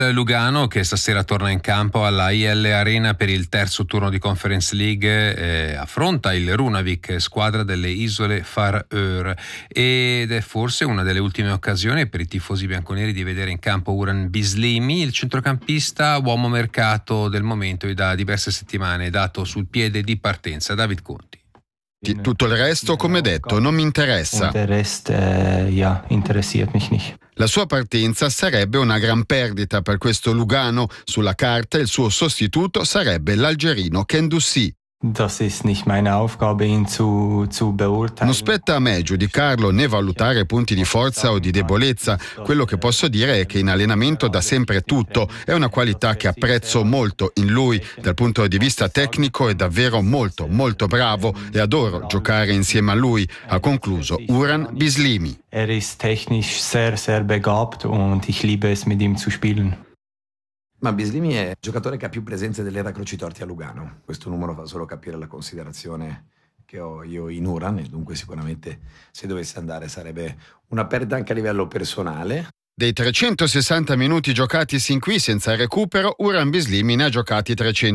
Lugano che stasera torna in campo alla IL Arena per il terzo turno di Conference League, affronta il Runavik, squadra delle isole Faroe, ed è forse una delle ultime occasioni per i tifosi bianconeri di vedere in campo Uran Bislimi, il centrocampista uomo mercato del momento e da diverse settimane dato sul piede di partenza. David Conti. Tutto il resto, come detto, non mi interessa. Der Rest, ja, interessiert mich nicht. La sua partenza sarebbe una gran perdita per questo Lugano. Sulla carta il suo sostituto sarebbe l'algerino Kendouzi. Das ist nicht meine Aufgabe, ihn zu beurteilen. Non spetta a me giudicarlo né valutare punti di forza o di debolezza. Quello che posso dire è che in allenamento dà sempre tutto. È una qualità che apprezzo molto in lui. Dal punto di vista tecnico è davvero molto, molto bravo e adoro giocare insieme a lui. Ha concluso Uran Bislimi. Ist technisch sehr, sehr begabt und ich liebe es, mit ihm zu spielen. Ma Bislimi è il giocatore che ha più presenze dell'era Crocitorti a Lugano. Questo numero fa solo capire la considerazione che ho io in Uran e dunque sicuramente se dovesse andare sarebbe una perdita anche a livello personale. Dei 360 minuti giocati sin qui senza recupero, Uran Bislimi ne ha giocati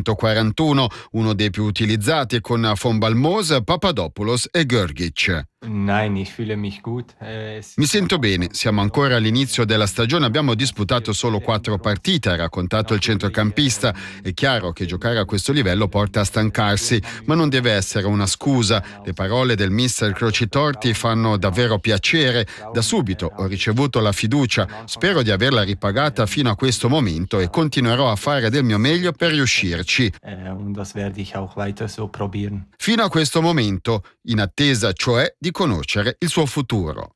341, uno dei più utilizzati con Von Balmos, Papadopoulos e Görgic. Nein, ich fühle mich gut. Mi sento bene, siamo ancora all'inizio della stagione, abbiamo disputato solo 4 partite, ha raccontato il centrocampista. È chiaro che giocare a questo livello porta a stancarsi, ma non deve essere una scusa. Le parole del mister Crocitorti fanno davvero piacere. Da subito ho ricevuto la fiducia, spero di averla ripagata fino a questo momento e continuerò a fare del mio meglio per riuscirci. Das werde ich auch weiter so probieren. Fino a questo momento, in attesa cioè di conoscere il suo futuro.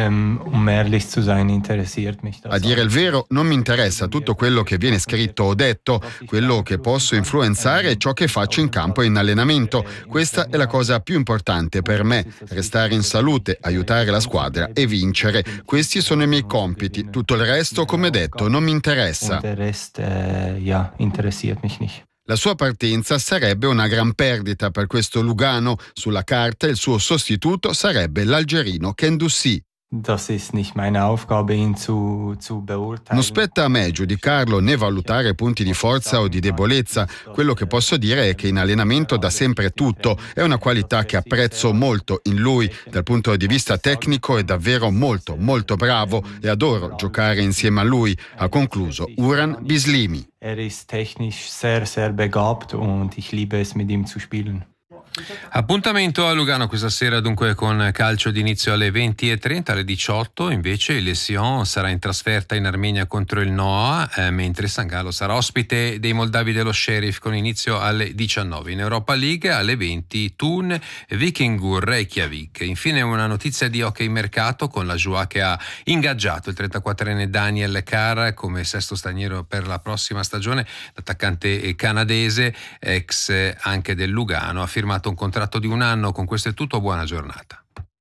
Ehrlich zu sein, interessiert mich das. A dire il vero, non mi interessa tutto quello che viene scritto o detto. Quello che posso influenzare è ciò che faccio in campo e in allenamento. Questa è la cosa più importante per me. Restare in salute, aiutare la squadra e vincere. Questi sono i miei compiti. Tutto il resto, come detto, non mi interessa. Der Rest, ja, interessiert mich nicht. La sua partenza sarebbe una gran perdita per questo Lugano. Sulla carta il suo sostituto sarebbe l'algerino Kendouzi. Das ist nicht meine Aufgabe, ihn zu beurteilen. Non spetta a me giudicarlo né valutare punti di forza o di debolezza. Quello che posso dire è che in allenamento dà sempre tutto. È una qualità che apprezzo molto in lui. Dal punto di vista tecnico è davvero molto, molto bravo e adoro giocare insieme a lui. Ha concluso Uran Bislimi. Ist technisch sehr, sehr begabt und ich liebe es, mit ihm zu spielen. Appuntamento a Lugano questa sera dunque con calcio d'inizio alle 20:30, alle 18 invece il Sion sarà in trasferta in Armenia contro il Noah, mentre San Gallo sarà ospite dei moldavi dello Sheriff con inizio alle 19. In Europa League alle 20 Thun, Vikingur Reykjavik. Infine una notizia di hockey mercato con la Joie che ha ingaggiato il 34enne Daniel Carr come sesto straniero per la prossima stagione. L'attaccante canadese, ex anche del Lugano, ha firmato un contratto di 1 anno. Con questo è tutto, buona giornata.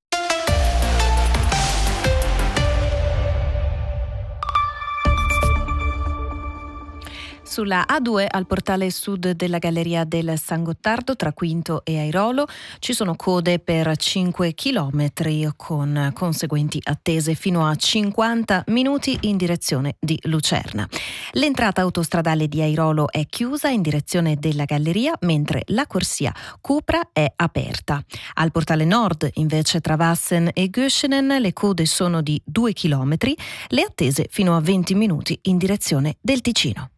Sulla A2 al portale sud della galleria del San Gottardo tra Quinto e Airolo ci sono code per 5 chilometri con conseguenti attese fino a 50 minuti in direzione di Lucerna. L'entrata autostradale di Airolo è chiusa in direzione della galleria, mentre la corsia Cupra è aperta. Al portale nord invece tra Vassen e Göschenen le code sono di 2 chilometri, le attese fino a 20 minuti in direzione del Ticino.